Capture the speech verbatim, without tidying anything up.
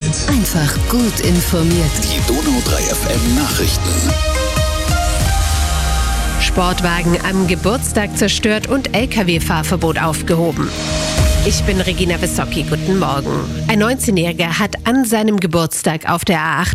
Einfach gut informiert. Die Donau drei F M Nachrichten. Sportwagen am Geburtstag zerstört und L K W-Fahrverbot aufgehoben. Ich bin Regina Wissocki, guten Morgen. Ein neunzehnjähriger hat an seinem Geburtstag auf der A